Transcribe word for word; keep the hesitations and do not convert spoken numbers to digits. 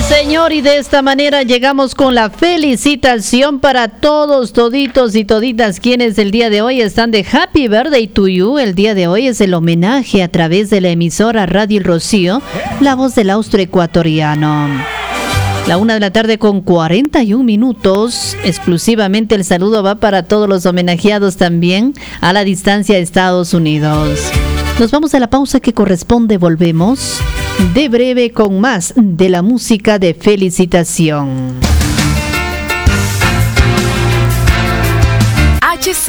Señor, y de esta manera llegamos con la felicitación para todos, toditos y toditas quienes el día de hoy están de Happy Birthday to You. El día de hoy es el homenaje a través de la emisora Radio El Rocío, la voz del austroecuatoriano. La una de la tarde con cuarenta y un minutos. Exclusivamente el saludo va para todos los homenajeados también a la distancia de Estados Unidos. Nos vamos a la pausa que corresponde, volvemos de breve con más de la música de felicitación. H C